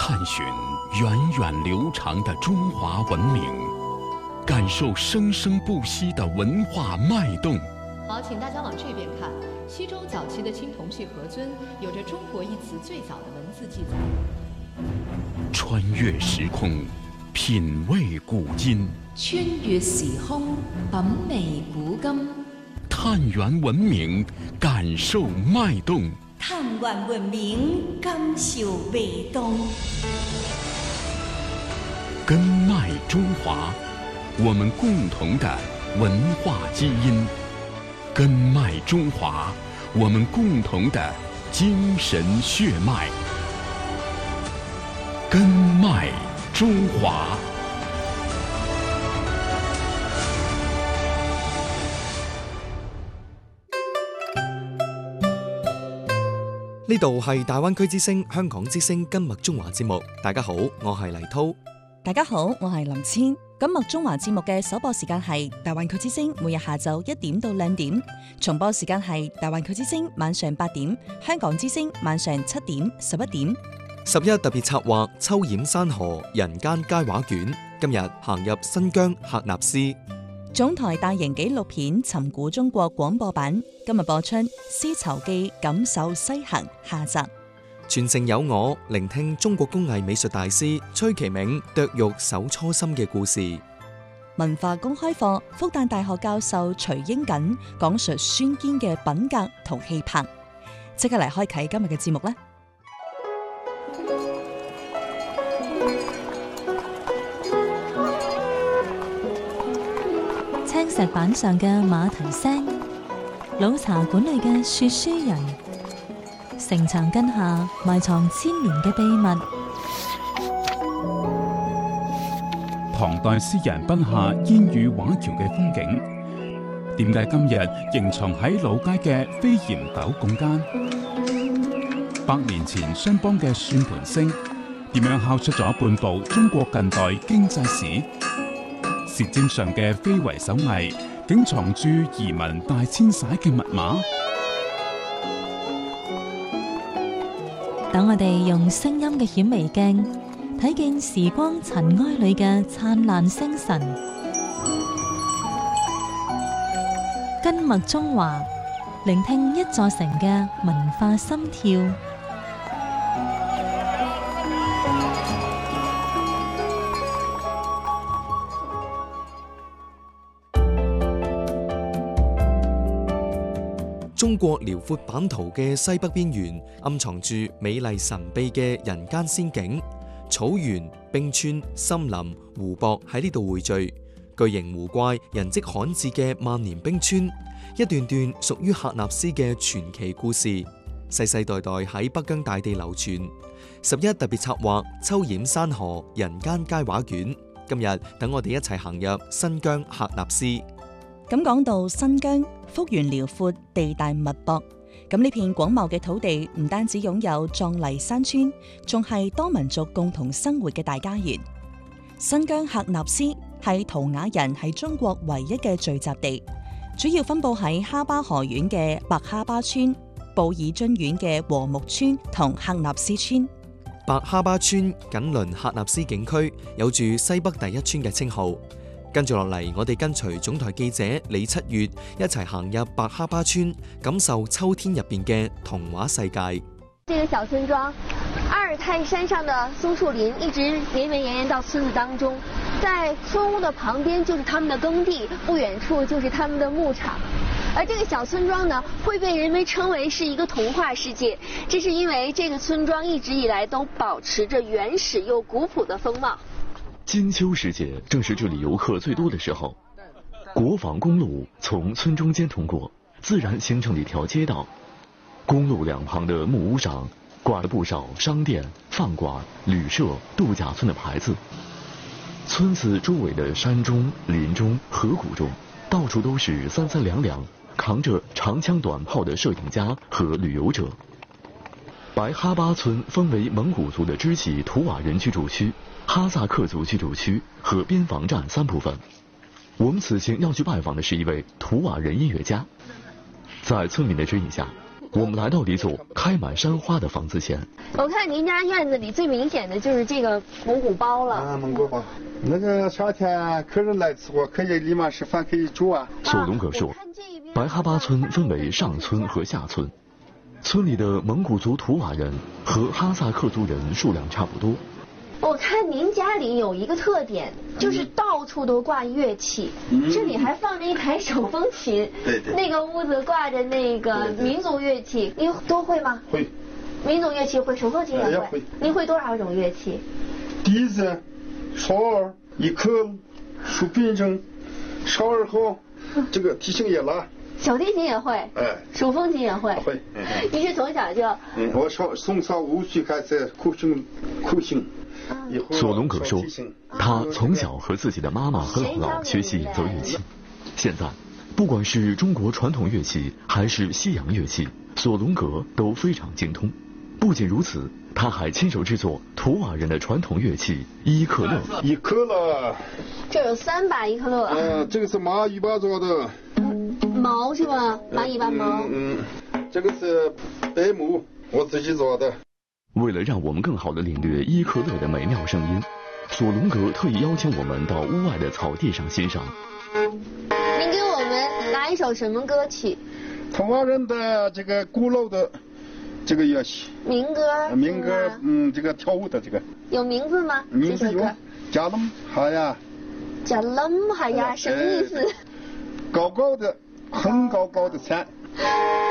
探寻源远流长的中华文明，感受生生不息的文化脉动。 好，请大家往这边看。西周早期的青铜器盒尊有着中国一词最早的文字记载。 穿越时空，品味古今。 穿越時空，品味古今。 探源文明，感受脉動。 探源文明，感受味動。 根脉中華，我們共同的文化基因。根脉中華，我們共同的精神血脈。根脉中華。 呢度係大灣區之聲、香港之聲根脈中華節目。大家好，我係黎濤。 大家好，我係林千。根脈中華節目嘅首播時間係大灣區之聲每日下晝1點到2點，重播時間係大灣區之聲晚上8點，香港之聲晚上7點、11點。 11特別策劃秋掩山河，人間佳話卷。今日行入新疆喀納斯。 總台大型紀錄片《尋古中國》廣播版今日播出《絲綢記感受西行》下集。 傳承有我，聆聽中國工藝美術大師崔其銘剁玉守初心嘅故事。 文化公開課，復旦大學教授徐英錦講述孫堅嘅品格同氣魄。即刻嚟開啟今日嘅節目啦！ 青石板上嘅馬蹄聲，老茶館裏嘅說書人，城牆根下埋藏千年嘅秘密。 唐代詩人筆下煙雨畫橋嘅風景，點解今日仍藏喺老街嘅飛檐斗拱間？100年前商幫嘅算盤聲，點樣敲出咗半部中國近代經濟史？舌尖上嘅非遺手藝，竟藏住移民大遷徙嘅密碼。 等我哋用聲音嘅顯微鏡，睇見時光塵埃裏嘅燦爛星辰。根脈中華，聆聽一座城嘅文化心跳。 中國遼闊版圖嘅西北邊緣，暗藏住美麗神秘嘅人間仙境。草原、冰川、森林、湖泊喺呢度匯聚，巨型湖怪、人跡罕至嘅萬年冰川，一段段屬於喀納斯嘅傳奇故事，世世代代喺北疆大地流傳。11特別策劃秋掩山河，人間佳話卷。今日等我哋一齊行入新疆喀納斯。 咁講到新疆，幅員遼闊，地大物博。咁呢片廣袤嘅土地唔單止擁有壯麗山川，仲係多民族共同生活嘅大家園。新疆喀納斯係圖瓦人喺中國唯一嘅聚集地，主要分佈喺哈巴河縣嘅白哈巴村、布爾津縣嘅和木村同喀納斯村。 白哈巴村緊鄰喀納斯景區，有住西北第一村嘅稱號。跟住落嚟，我哋跟隨總台記者李七月一齊行入白哈巴村，感受秋天入邊嘅童話世界。 這個小村莊，阿爾泰山上的松樹林一直連綿延到村子當中，在村屋的旁邊就是他們的耕地，不遠處就是他們的牧場。而這個小村莊呢，會被人們稱為是一個童話世界，這是因為這個村莊一直以來都保持着原始又古樸的風貌。 金秋時節正是這裡遊客最多的時候，國防公路從村中間通過，自然形成了一條街道。公路兩旁的木屋上掛了不少商店、飯館、旅社、度假村的牌子。村子周圍的山中、林中、河谷中，到處都是三三兩兩扛着長槍短炮的攝影家和旅遊者。白哈巴村分為蒙古族的支系圖瓦人居住區、哈薩克族居住區和邊防站3部分。我們此行要去拜訪的是一位圖瓦人音樂家。在村民的指引下， 我们来到了一座开满山花的房子前。 我看您家院子里最明显的就是这个蒙古包了。 啊，蒙古包，那个夏天客人来吃，我可以立马吃饭，可以煮啊。 索隆格说，白哈巴村分为上村和下村，村里的蒙古族图瓦人和哈萨克族人数量差不多。 我看您家里有一个特点，就是到处都挂乐器，这里还放着一台手风琴， 对， 那个屋子挂着那个民族乐器，您都会吗？ 会。 民族乐器会，手风琴也会。您会多少种乐器？ 笛子、哨儿、一口、竖柄筝、哨儿后，这个提琴也拉。 小提琴也会，手风琴也会。 会。 你是从小就？ 我从小5岁开始口琴。 索隆格说，他从小和自己的妈妈和姥姥学习演奏乐器。现在，不管是中国传统乐器还是西洋乐器，索隆格都非常精通。不仅如此，他还亲手制作图瓦人的传统乐器伊克勒。 伊克勒， 这有3把伊克勒。 这个是蚂蚁把做的。 毛是吧？蚂蚁把毛。 这个是白木，我自己做的。 为了让我们更好地领略伊克勒的美妙声音，索隆格特意邀请我们到屋外的草地上欣赏。 您给我们拿一首什么歌曲？ 图瓦人的这个古老的这个乐器。 民歌。 民歌，这个跳舞的这个。 有名字吗？ 名字有。加lâm哈呀。 加lâm哈呀，什么意思？ 高高的，很高高的山。